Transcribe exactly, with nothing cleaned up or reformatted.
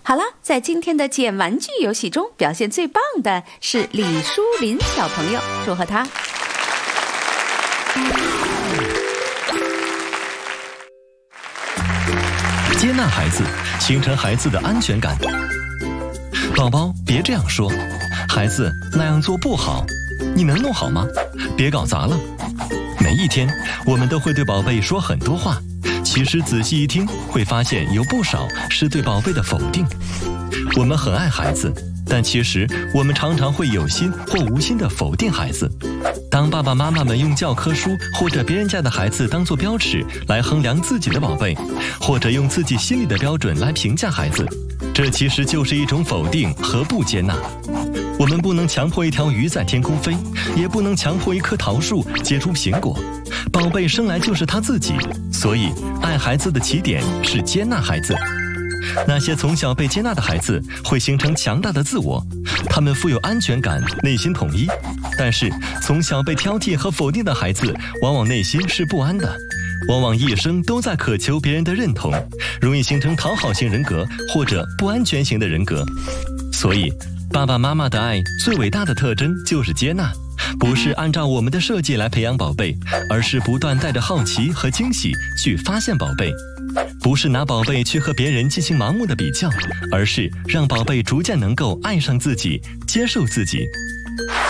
好了，在今天的捡玩具游戏中，表现最棒的是李淑林小朋友，祝贺他。 接纳孩子，形成孩子的安全感。宝宝，别这样说，孩子那样做不好，你能弄好吗？别搞砸了。每一天，我们都会对宝贝说很多话，其实仔细一听，会发现有不少是对宝贝的否定。我们很爱孩子，但其实我们常常会有心或无心地否定孩子。当爸爸妈妈们用教科书或者别人家的孩子当作标尺来衡量自己的宝贝，或者用自己心里的标准来评价孩子，这其实就是一种否定和不接纳。我们不能强迫一条鱼在天空飞，也不能强迫一棵桃树结出苹果。宝贝生来就是他自己，所以爱孩子的起点是接纳孩子。那些从小被接纳的孩子会形成强大的自我，他们富有安全感，内心统一。但是从小被挑剔和否定的孩子往往内心是不安的，往往一生都在渴求别人的认同，容易形成讨好型人格或者不安全型的人格。所以爸爸妈妈的爱最伟大的特征就是接纳，不是按照我们的设计来培养宝贝，而是不断带着好奇和惊喜去发现宝贝。不是拿宝贝去和别人进行盲目的比较，而是让宝贝逐渐能够爱上自己，接受自己。